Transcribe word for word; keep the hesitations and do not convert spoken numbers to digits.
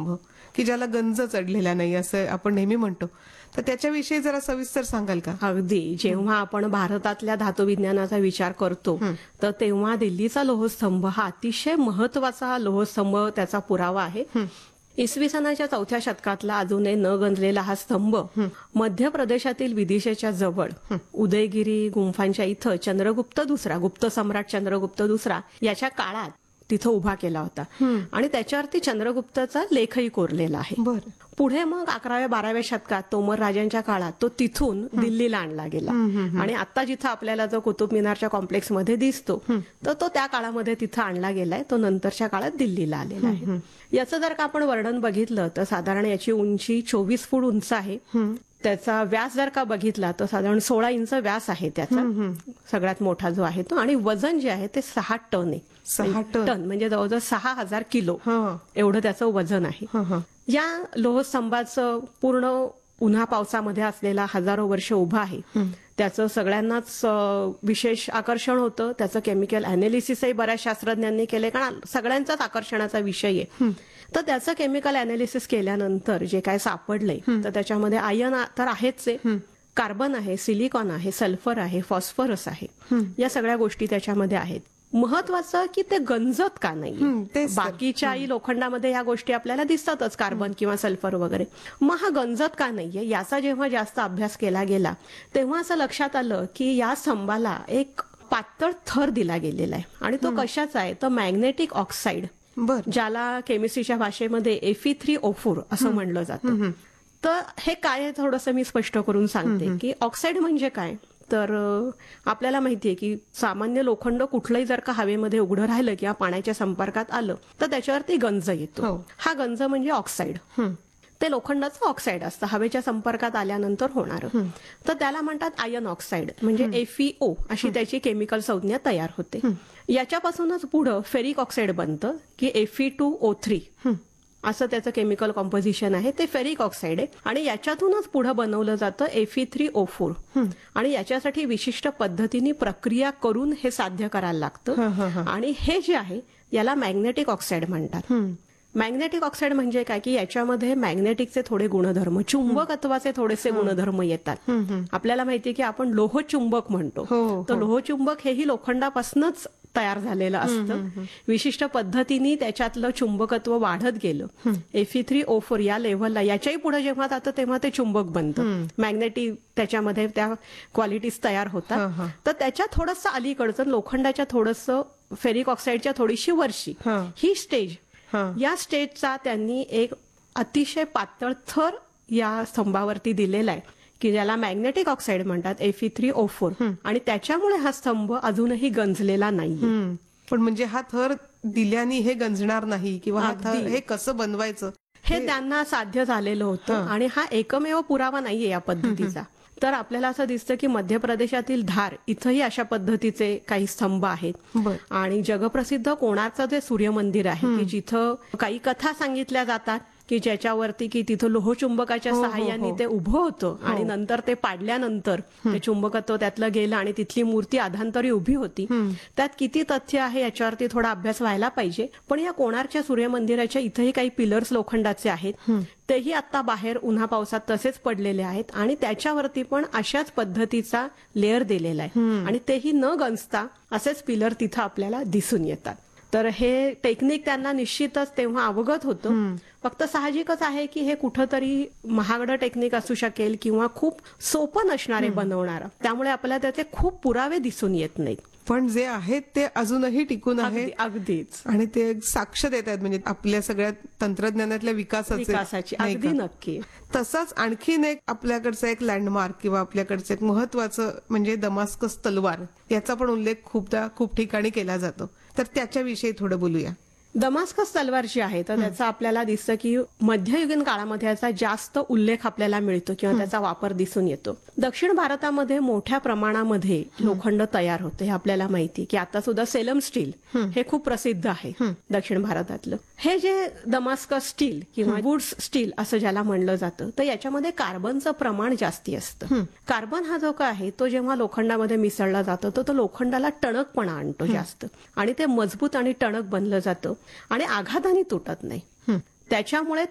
स्तंभ की ज्याला गंज चढलेला नाही असं आपण नेहमी म्हणतो, तर त्याच्याविषयी जरा सविस्तर सांगाल का? अगदी. जेव्हा आपण भारतातल्या धातुविज्ञानाचा विचार करतो तर तेव्हा दिल्लीचा लोहस्तंभ हा अतिशय महत्वाचा लोहस्तंभ त्याचा पुरावा आहे. इसवी सनाच्या चौथ्या शतकातला अजूनही न गंजलेला हा स्तंभ मध्य प्रदेशातील विदिशेच्या जवळ उदयगिरी गुंफांच्या इथं चंद्रगुप्त दुसरा गुप्त सम्राट चंद्रगुप्त दुसरा याच्या काळात तिथं उभा केला होता आणि त्याच्यावरती चंद्रगुप्ताचा लेखही कोरलेला आहे. बरं. पुढे मग अकराव्या बाराव्या शतकात तोमर राजांच्या काळात तो तिथून दिल्लीला आणला गेला आणि आता जिथं आपल्याला जो कुतुब मिनारच्या कॉम्प्लेक्स मध्ये दिसतो तर तो त्या काळामध्ये तिथं आणला गेलाय. तो नंतरच्या काळात दिल्लीला आलेला आहे. याचं जर का आपण वर्णन बघितलं तर साधारण याची उंची चोवीस फूट उंच आहे. त्याचा व्यास जर का बघितला तर साधारण सोळा इंच व्यास आहे त्याचा, सगळ्यात मोठा जो आहे तो. आणि वजन जे आहे ते सहा टन आहे. सहा टन म्हणजे जवळजवळ सहा हजार किलो एवढं त्याचं वजन आहे. या लोहस्तंभाचं पूर्ण उन्हा पावसामध्ये असलेला हजारो वर्ष उभा आहे. त्याचं सगळ्यांनाच विशेष आकर्षण होतं. त्याचं केमिकल अनालिसिसही बऱ्याच शास्त्रज्ञांनी केले, कारण सगळ्यांचाच आकर्षणाचा विषय आहे. तर त्याचं केमिकल अनालिसिस केल्यानंतर जे काय सापडलंय तर त्याच्यामध्ये आयन तर आहेच आहे, कार्बन आहे, सिलिकॉन आहे, सल्फर आहे, फॉस्फरस आहे, या सगळ्या गोष्टी त्याच्यामध्ये आहेत. महत्वाचं की ते गंजत का नाही. बाकीच्याही लोखंडामध्ये या गोष्टी आपल्याला दिसतातच, कार्बन किंवा सल्फर वगैरे. मग हा गंजत का नाहीये याचा जेव्हा जास्त अभ्यास केला गेला तेव्हा असं लक्षात आलं की या स्तंभाला एक पातळ थर दिला गेलेला आहे आणि तो कशाचा आहे तर मॅग्नेटिक ऑक्साईड, ज्याला केमिस्ट्रीच्या भाषेमध्ये एफी थ्री ओ फोर असं म्हणलं जातं. तर हे काय आहे थोडंसं मी स्पष्ट करून सांगते की ऑक्साईड म्हणजे काय. तर आपल्याला माहितीये की सामान्य लोखंड कुठलंही जर का हवेमध्ये उघडं राहिलं किंवा पाण्याच्या संपर्कात आलं तर त्याच्यावरती गंज येतो. हा गंज म्हणजे ऑक्साईड. ते लोखंडाचं ऑक्साईड असतं, हवेच्या संपर्कात आल्यानंतर होणार. तर त्याला म्हणतात आयन ऑक्साईड, म्हणजे एफईओ अशी त्याची केमिकल संज्ञा तयार होते. याच्यापासूनच पुढं फेरिक ऑक्साईड बनतं की एफई टू ओ थ्री असं त्याचं केमिकल कॉम्पोजिशन आहे. ते फेरिक ऑक्साईड आहे आणि याच्यातूनच पुढे बनवलं जातं एफई थ्री ओ फोर आणि याच्यासाठी विशिष्ट पद्धतीने प्रक्रिया करून हे साध्य करायला लागतं. आणि हे जे आहे याला मॅग्नेटिक ऑक्साईड म्हणतात. मॅग्नेटिक ऑक्साईड म्हणजे काय की याच्यामध्ये मॅग्नेटिकचे थोडे गुणधर्म, चुंबकत्वाचे थोडेसे गुणधर्म येतात. आपल्याला माहितीये की आपण लोहचुंबक म्हणतो, तर लोहचुंबक हेही लोखंडापासूनच तयार झालेलं असतं. विशिष्ट पद्धतीने त्याच्यातलं चुंबकत्व वाढत गेलं एफई थ्री ओ फोर या लेव्हलला. याच्याही पुढे जेव्हा जातं तेव्हा ते चुंबक बनतं, मॅग्नेटिक त्याच्यामध्ये त्या क्वालिटीज तयार होतात. तर त्याच्या थोडंसं अलीकडचं लोखंडाच्या थोडंसं फेरिक ऑक्साईडच्या थोडीशी वरची ही स्टेज, या स्टेजचा त्यांनी एक अतिशय पातळ थर या स्तंभावरती दिलेला आहे की ज्याला मॅग्नेटिक ऑक्साईड म्हणतात एफई थ्री ओ फोर. आणि त्याच्यामुळे हा स्तंभ अजूनही गंजलेला नाही. पण म्हणजे हा थर दिल्याने हे गंजणार नाही किंवा हा थर हे कसं बनवायचं हे त्यांना साध्य झालेलं होतं. आणि हा एकमेव पुरावा नाहीये या पद्धतीचा. तर आपल्याला असं दिसतं की मध्य प्रदेशातील धार इथंही अशा पद्धतीचे काही स्तंभ आहेत. आणि जगप्रसिद्ध कोणार्कचं जे सूर्यमंदिर आहे की जिथं काही कथा सांगितल्या जातात की ज्याच्यावरती की तिथं लोहचुंबकाच्या सहाय्याने ते उभं होतं आणि नंतर ते पाडल्यानंतर ते चुंबकत्व त्यातलं गेलं आणि तिथली मूर्ती अधांतरी उभी होती. त्यात किती तथ्य आहे याच्यावरती थोडा अभ्यास व्हायला पाहिजे. पण या कोणार्कच्या सूर्यमंदिराच्या इथंही काही पिलर्स लोखंडाचे आहेत, तेही आता बाहेर उन्हा पावसात तसेच पडलेले आहेत आणि त्याच्यावरती पण अशाच पद्धतीचा लेअर दिलेला आहे आणि तेही न गंजता असेच पिलर तिथं आपल्याला दिसून येतात. तर हे टेक्निक त्यांना निश्चितच तेव्हा अवगत होतं. फक्त साहजिकच आहे की हे कुठंतरी महागडं टेक्निक असू शकेल किंवा खूप सोपं नसणारे बनवणारं, त्यामुळे आपल्याला त्याचे खूप पुरावे दिसून येत नाहीत. पण जे आहेत ते अजूनही टिकून आहे. अगदीच. आणि ते साक्ष देत आहेत म्हणजे आपल्या सगळ्या तंत्रज्ञानातल्या विकासाची. अगदी नक्की. तसंच आणखीन एक आपल्याकडचं एक लँडमार्क किंवा आपल्याकडचं एक महत्वाचं म्हणजे दमास्कस तलवार, याचा पण उल्लेख खूपदा खूप ठिकाणी केला जातो. तर त्याच्याविषयी थोडं बोलूया. दमास्कस तलवार जी आहे तर त्याचा आपल्याला दिसतं की मध्ययुगीन काळामध्ये याचा जास्त उल्लेख आपल्याला मिळतो किंवा त्याचा वापर दिसून येतो. दक्षिण भारतामध्ये मोठ्या प्रमाणामध्ये लोखंड तयार होते हे आपल्याला माहिती की आता सुद्धा सेलम स्टील हे खूप प्रसिद्ध आहे दक्षिण भारतातलं. हे जे दमास्कस स्टील किंवा वुड्स स्टील असं ज्याला म्हणलं जातं तर याच्यामध्ये कार्बनचं प्रमाण जास्ती असतं. कार्बन हा जो काय आहे तो जेव्हा लोखंडामध्ये मिसळला जातो तर तो लोखंडाला टणकपणा आणतो जास्त आणि ते मजबूत आणि टणक बनलं जातं आणि आघाताने तुटत नाही. त्याच्यामुळे